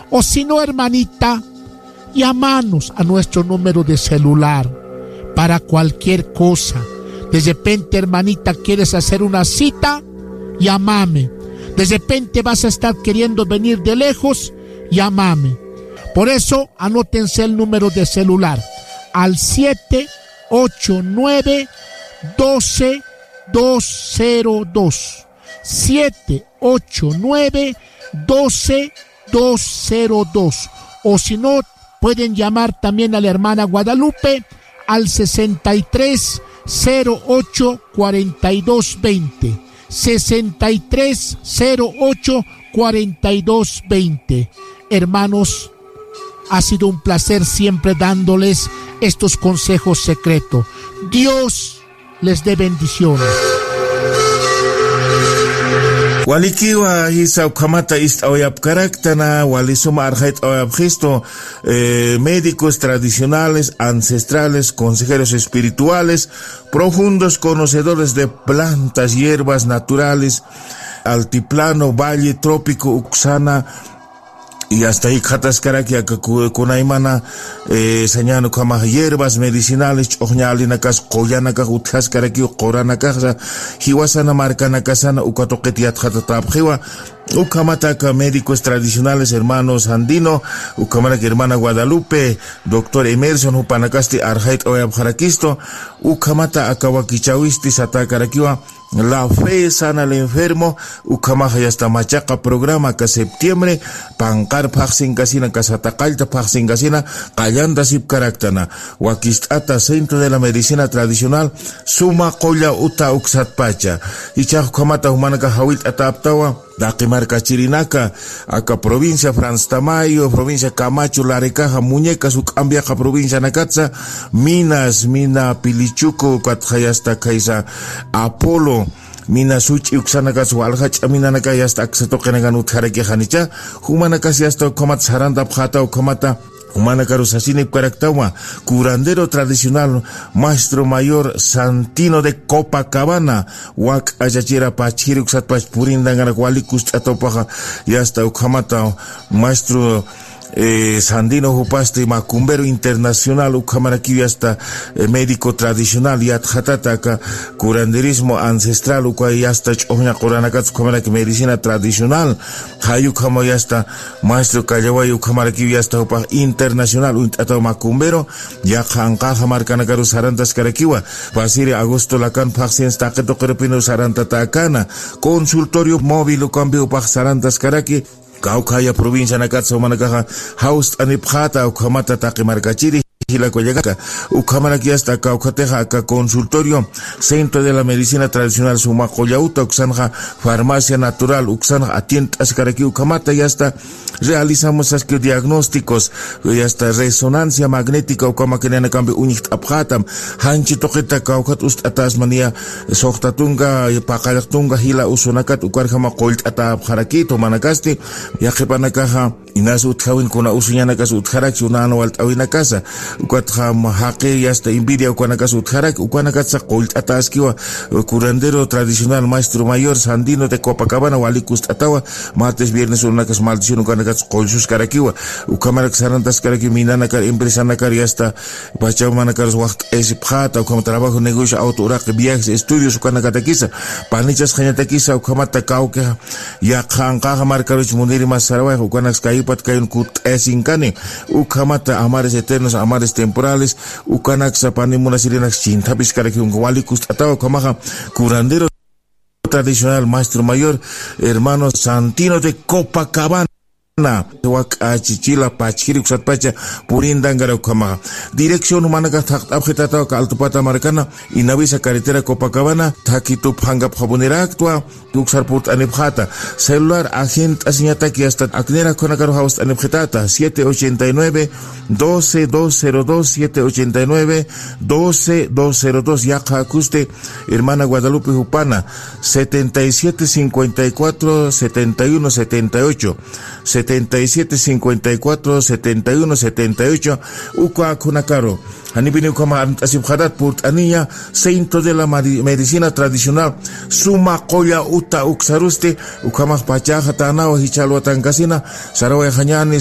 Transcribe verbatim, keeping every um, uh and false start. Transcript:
O si no, hermanita, llámanos a nuestro número de celular para cualquier cosa. De repente, hermanita, quieres hacer una cita, llámame. De repente vas a estar queriendo venir de lejos, llámame. Por eso, anótense el número de celular al siete ocho nueve, doce, doscientos dos. siete ocho nueve, doce, doscientos dos. O si no, pueden llamar también a la hermana Guadalupe al sesenta y tres, cero ocho, cuarenta y dos, veinte. sesenta y tres, cero ocho, cuarenta y dos, veinte. Hermanos, ha sido un placer siempre dándoles estos consejos secretos. Dios les dé bendiciones. Walikiwa hisa ukamata ist oyap karaktana, walisuma arjait oyap Cristo, eh, médicos tradicionales, ancestrales, consejeros espirituales, profundos conocedores de plantas, hierbas naturales, altiplano, valle, trópico, uxana, y hasta ahí kataskaraki kunaimana eh, sañano kama hierbas medicinales choñalinakas qoyanakas utaskaraki qoranakas hiwasana marcanakasana ukatoqetiat khatatapjiwa ukamataka médicos tradicionales hermanos Andino ukamaraki hermana Guadalupe doctor Emerson upanakasti arjait oyabjarakisto ukamata akawakichawisti satakarakiwa la fe sana al enfermo ukamaja hasta machaca programa que septiembre pankar paxin casina casatacalta paxin casina callanda sip caraktana wakistata centro de la medicina tradicional suma qolla uta uksatpacha icha ukamata humanaka hawit ataptawa Daqimar Cachirinaka, acá provincia Franz Tamayo, provincia Camacho, Larecaja, Muñecas, Ucambiaca, provincia Nakatsa, Minas, Mina Pilichuco, Katjayasta Kaisa, Apolo, Mina Suchi, Uxanakas, Walhach, Aminanaka, Yasta, Axatokenagan, Uthareke Hanicha, Humanakas, Yasta, Komat Saranda, Pjata, Komata, Humana Carusasine Caractawa, curandero tradicional, maestro mayor Santino de Copacabana, Wak Ayachira Pachiri Uxatpach Purindangana Walikus Atopaja, y hasta Ukamata, maestro Eh, Sandino Jupaste, macumbero internacional, ucamaraki hasta eh, médico tradicional, y atjatata, curanderismo ancestral, ucay hasta choña coranacats, ucamaraki medicina tradicional, hayukamo y hasta maestro Callaway, ucamaraki hasta upa internacional, untato macumbero, ya jancaja marcanagaru sarantas caraquiwa, pasire agosto lacan paxien staqueto kerpino saranta tacana, consultorio móvil, ucambio pax sarantas caraqui, Kaukaya provincia Nakatsa Manakaja House Anipjata Ukamata Takimarkachiri Hila Koyagaka Ukamaraki hasta Kaukateja acá consultorio Centro de la Medicina Tradicional Sumacoyauta Uxanja Farmacia Natural Uxanja Atient Askaraki Ukamata y hasta realizamos asque diagnósticos y hasta resonancia magnética Ukamakenana cambio unit abhatam Hanchi Toketa Kaukat Ust Atasmania Sohtatunga Pakalaktunga Hila Usunakat Ukarjama Kolt Atabharakito Manakasti Yakepanakaja Inas Utkawin Kuna Usunyanakas Utharak Unano Altawinakasa Ukatha Mahake hasta Invidia Ukanakas Utharak Ukanakatsa Kolt Ataskiwa curandero tradicional maestro mayor Sandino de Copacabana Walikus Atawa martes viernes Unakas maldición Ukanakas Kolsus Karakiwa Ukamarak Sarantas Karaki Minanakar empresa Nakar y hasta Pachamanakar Wak Esipjata Ukam trabajo negocio autorak viajes estudios Ukanakatakisa Panichas Hañatakisa Ukamata Kauke Yakhankaja Markaruch Muniri Masarawa Ukanax Kaipat Kayun Kut Esinkane Ukamata Amares Eternos Amares Temporales Ukanax Panimuna Sirenax Chintabis Karaki Walikus Atawa Kamaja curandero tradicional maestro mayor hermano Santino de Copacabana Wak Achichila Pachiri Uxatpacha Purindangara Ukamaja dirección humana Abjetata Altupata Marcana Inavisa Carretera Copacabana Takitu Panga Pabunera Actua Uxarput Anepjata celular agente Asiñataki hasta Acnera Conacaro House Anepjetata siete ocho nueve, doce, doscientos dos siete ocho nueve, doce, doscientos dos Yaja Acuste hermana Guadalupe Jupana setenta y siete cincuenta y cuatro setenta y uno setenta y ocho setenta y siete cincuenta y cuatro setenta y uno setenta y ocho Uka Kunakaro Hanibini Ukama Asibhadat Purt Anilla Centro de la Medicina Tradicional Suma Koya Uta Uxaruste Ukama Pachaja Tanao Hichalwa Tankasina Saraway Hañani